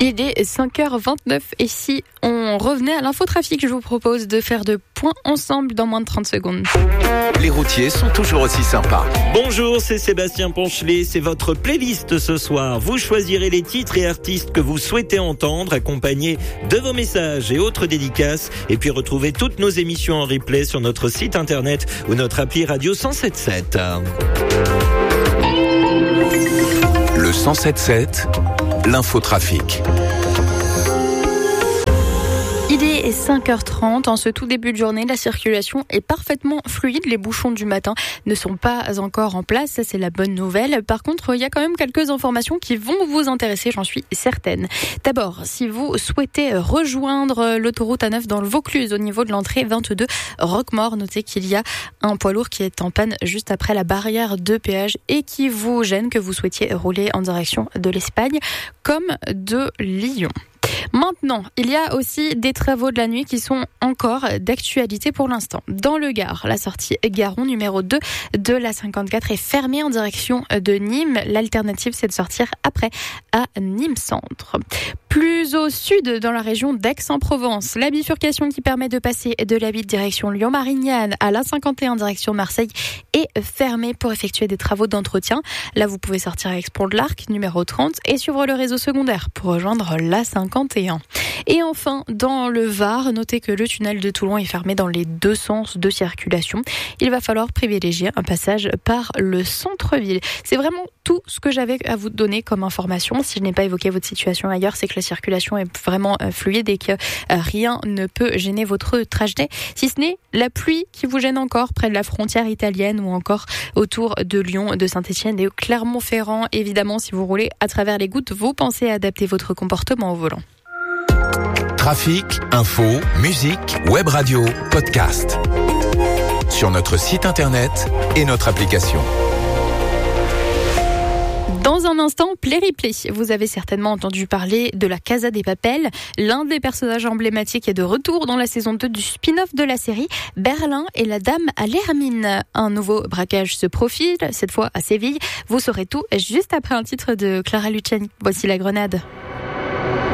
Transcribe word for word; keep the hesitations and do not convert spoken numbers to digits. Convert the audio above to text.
Il est cinq heures vingt-neuf et si on revenait à l'infotrafic, je vous propose de faire de points ensemble dans moins de trente secondes. Les routiers sont toujours aussi sympas. Bonjour, c'est Sébastien Ponchelet, c'est votre playlist ce soir. Vous choisirez les titres et artistes que vous souhaitez entendre, accompagnés de vos messages et autres dédicaces. Et puis retrouvez toutes nos émissions en replay sur notre site internet ou notre appli radio cent sept sept. Le cent sept sept, l'infotrafic. Il est cinq heures trente. En ce tout début de journée, la circulation est parfaitement fluide. Les bouchons du matin ne sont pas encore en place. Ça, c'est la bonne nouvelle. Par contre, il y a quand même quelques informations qui vont vous intéresser, j'en suis certaine. D'abord, si vous souhaitez rejoindre l'autoroute A neuf dans le Vaucluse, au niveau de l'entrée vingt-deux Roquemaure, notez qu'il y a un poids lourd qui est en panne juste après la barrière de péage et qui vous gêne, que vous souhaitiez rouler en direction de l'Espagne comme de Lyon. Maintenant, il y a aussi des travaux de la nuit qui sont encore d'actualité pour l'instant. Dans le Gard, la sortie Garon numéro deux de la cinquante-quatre est fermée en direction de Nîmes. L'alternative, c'est de sortir après à Nîmes Centre. Plus au sud, dans la région d'Aix-en-Provence, la bifurcation qui permet de passer de la huit direction Lyon-Marignane à l'A cinquante et un direction Marseille est fermée pour effectuer des travaux d'entretien. Là, vous pouvez sortir à Aix-Pont de l'Arc, numéro trente, et suivre le réseau secondaire pour rejoindre l'A cinquante et un. Et enfin, dans le Var, notez que le tunnel de Toulon est fermé dans les deux sens de circulation. Il va falloir privilégier un passage par le centre-ville. C'est vraiment tout ce que j'avais à vous donner comme information. Si je n'ai pas évoqué votre situation ailleurs, c'est que la circulation est vraiment fluide et que rien ne peut gêner votre trajet, si ce n'est la pluie qui vous gêne encore près de la frontière italienne ou encore autour de Lyon, de Saint-Étienne et de Clermont-Ferrand. Évidemment, si vous roulez à travers les gouttes, vous pensez à adapter votre comportement au volant. Trafic, info, musique, web radio, podcast. Sur notre site internet et notre application. Dans un instant, Play Replay. Vous avez certainement entendu parler de la Casa des Papel. L'un des personnages emblématiques est de retour dans la saison deux du spin-off de la série, Berlin et la Dame à l'Hermine. Un nouveau braquage se profile, cette fois à Séville. Vous saurez tout juste après un titre de Clara Luciani. Voici La Grenade.